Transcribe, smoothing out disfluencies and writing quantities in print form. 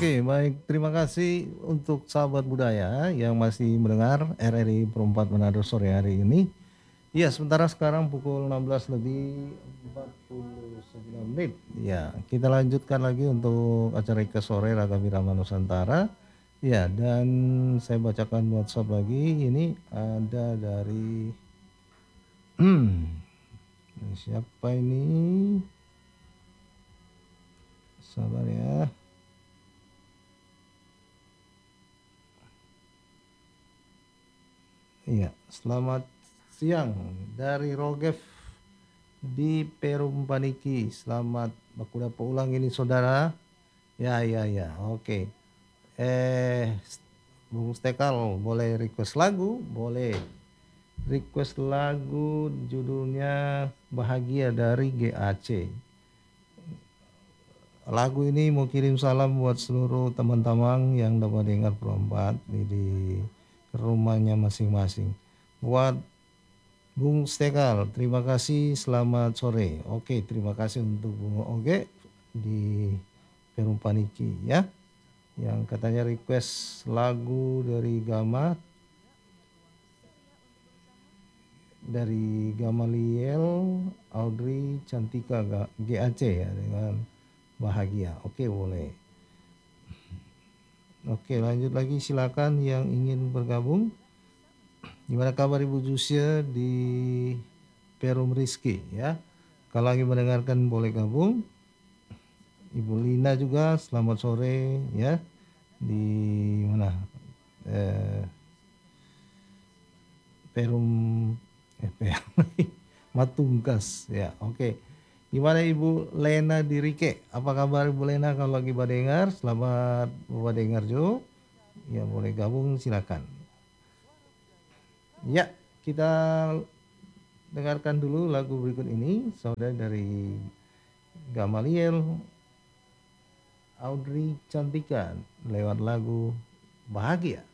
Oke, baik. Terima kasih untuk sahabat budaya yang masih mendengar RRI Perempat Manado sore hari ini. Iya, sementara sekarang pukul 16 lebih 49 menit. Ya, kita lanjutkan lagi untuk acara Ika Sore Raga Birama Nusantara. Ya, dan saya bacakan WhatsApp lagi. Ini ada dari ini siapa ini? Sabar ya. Iya, selamat siang dari Rogef di Perum Paniki. Selamat aku dapat ulang ini saudara. Ya, ya, ya. Oke. Eh, Bung Stekal boleh request lagu? Boleh. Request lagu judulnya Bahagia dari GAC. Lagu ini mau kirim salam buat seluruh teman-teman yang dapat dengar perempat di rumahnya masing-masing. Buat Bung Stekal, terima kasih. Selamat sore. Oke, terima kasih untuk Bung Oge di Perum Paniki ya. Yang katanya request lagu dari Gamaliel Audrey Cantika GAC ya dengan Bahagia. Oke, boleh. Oke, lanjut lagi silakan yang ingin bergabung. Gimana kabar Ibu Jusia di Perum Rizky ya? Kalau lagi mendengarkan boleh gabung. Ibu Lina juga selamat sore ya. Di mana? Perum Matungkas ya. Oke. Gimana Ibu Lena di Rike? Apa kabar Ibu Lena kalau lagi badengar? Selamat badengar Jo. Ya boleh gabung silakan. Ya, kita dengarkan dulu lagu berikut ini, saudara dari Gamaliel Audrey Cantika lewat lagu Bahagia.